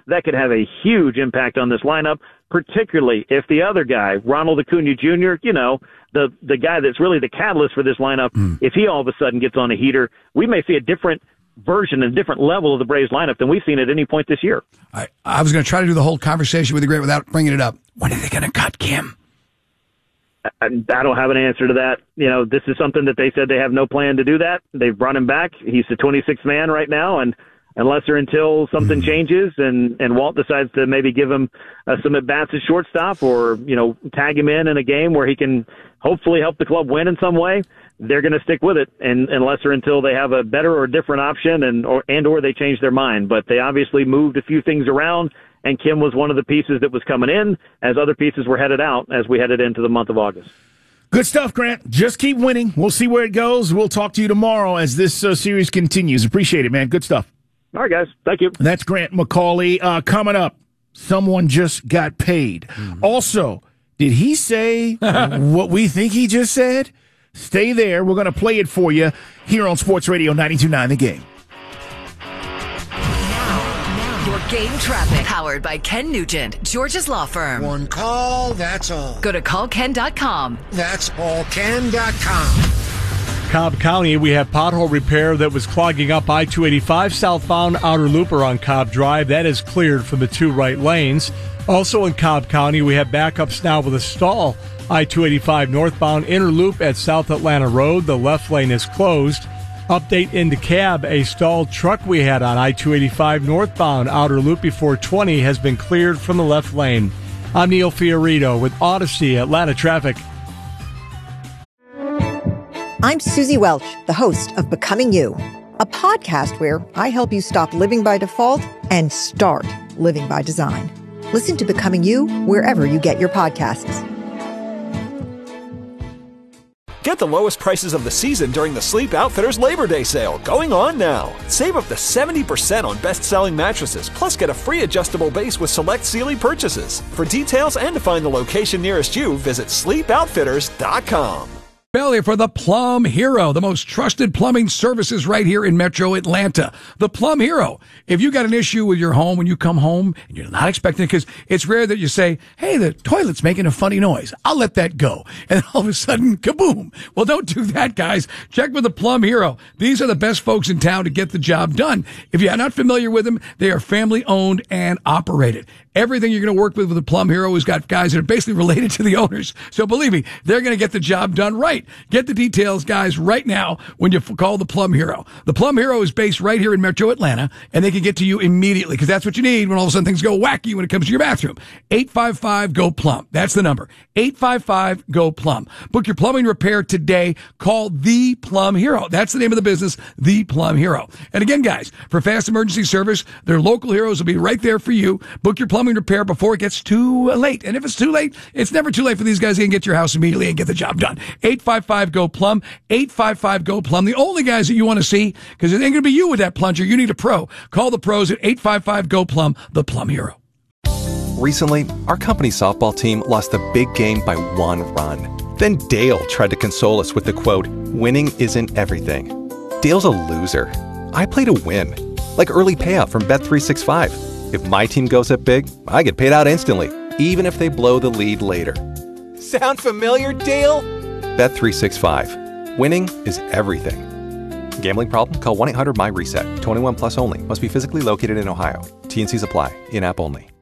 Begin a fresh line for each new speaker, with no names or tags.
that could have a huge impact on this lineup, particularly if the other guy, Ronald Acuna Jr., the guy that's really the catalyst for this lineup, if he all of a sudden gets on a heater, we may see a different version and different level of the Braves lineup than we've seen at any point this year.
I was going to try to do the whole conversation with the great without bringing it up. When are they going to cut Kim?
I don't have an answer to that. This is something that they said they have no plan to do that. They've brought him back. He's the 26th man right now, and unless or until something changes and Walt decides to maybe give him some at-bats at shortstop or, tag him in a game where he can hopefully help the club win in some way, they're going to stick with it, and unless or until they have a better or different option and/or they change their mind. But they obviously moved a few things around, and Kim was one of the pieces that was coming in as other pieces were headed out as we headed into the month of August.
Good stuff, Grant. Just keep winning. We'll see where it goes. We'll talk to you tomorrow as this series continues. Appreciate it, man. Good stuff.
All right, guys. Thank you.
That's Grant McCauley. Coming up, someone just got paid. Also, did he say what we think he just said? Stay there. We're going to play it for you here on Sports Radio 92.9 The Game.
Your game traffic. Powered by Ken Nugent, George's Law Firm.
One call, that's all.
Go to callken.com.
That's allken.com.
Cobb County, we have pothole repair that was clogging up I-285 southbound outer looper on Cobb Drive. That is cleared from the two right lanes. Also in Cobb County, we have backups now with a stall. I-285 northbound inner loop at South Atlanta Road. The left lane is closed. Update into cab, a stalled truck we had on I-285 northbound outer loop before 20 has been cleared from the left lane. I'm Neil Fiorito with Odyssey Atlanta Traffic.
I'm Susie Welch, the host of Becoming You, a podcast where I help you stop living by default and start living by design. Listen to Becoming You wherever you get your podcasts.
Get the lowest prices of the season during the Sleep Outfitters Labor Day sale, going on now. Save up to 70% on best-selling mattresses, plus get a free adjustable base with select Sealy purchases. For details and to find the location nearest you, visit sleepoutfitters.com.
Belly for the Plum Hero, the most trusted plumbing services right here in Metro Atlanta. The Plum Hero. If you got an issue with your home when you come home and you're not expecting it, because it's rare that you say, hey, the toilet's making a funny noise. I'll let that go. And all of a sudden, kaboom. Well, don't do that, guys. Check with the Plum Hero. These are the best folks in town to get the job done. If you're not familiar with them, they are family owned and operated. Everything you're going to work with the Plum Hero has got guys that are basically related to the owners. So believe me, they're going to get the job done right. Get the details, guys, right now when you call the Plum Hero. The Plum Hero is based right here in Metro Atlanta, and they can get to you immediately because that's what you need when all of a sudden things go wacky when it comes to your bathroom. 855-GO-PLUM. That's the number. 855-GO-PLUM. Book your plumbing repair today. Call The Plum Hero. That's the name of the business, The Plum Hero. And again, guys, for fast emergency service, their local heroes will be right there for you. Book your plumbing repair before it gets too late. And if it's too late, it's never too late for these guys to get to your house immediately and get the job done. 855-GO-PLUM. 855-GO-PLUM. The only guys that you want to see, because it ain't going to be you with that plunger. You need a pro. Call the pros at 855-GO-PLUM, the Plum Hero.
Recently, our company softball team lost the big game by 1 run. Then Dale tried to console us with the quote, "Winning isn't everything." Dale's a loser. I play to win. Like early payout from Bet365. If my team goes up big, I get paid out instantly, even if they blow the lead later. Sound familiar, Dale? Bet365. Winning is everything. Gambling problem? Call 1-800-MY-RESET. 21 plus only. Must be physically located in Ohio. T&Cs apply. In-app only.